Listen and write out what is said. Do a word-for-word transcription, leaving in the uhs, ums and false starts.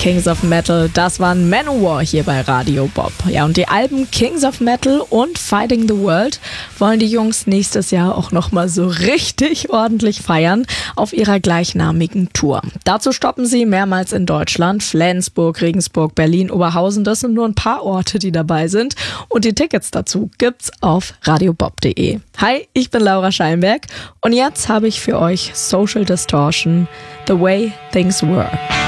Kings of Metal, das waren Manowar hier bei Radio Bob. Ja, und die Alben Kings of Metal und Fighting the World wollen die Jungs nächstes Jahr auch nochmal so richtig ordentlich feiern auf ihrer gleichnamigen Tour. Dazu stoppen sie mehrmals in Deutschland, Flensburg, Regensburg, Berlin, Oberhausen, das sind nur ein paar Orte, die dabei sind. Und die Tickets dazu gibt's auf radiobob punkt de. Hi, ich bin Laura Scheinberg und jetzt habe ich für euch Social Distortion, The Way Things Were.